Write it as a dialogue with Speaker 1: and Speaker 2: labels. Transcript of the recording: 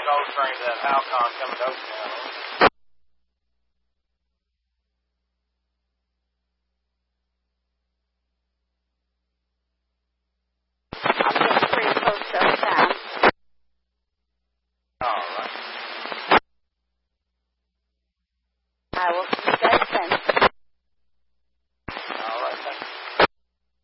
Speaker 1: old train to that Halcon coming to Oaktown.
Speaker 2: I'm getting pretty close to Oaktown.
Speaker 1: All right.
Speaker 2: I will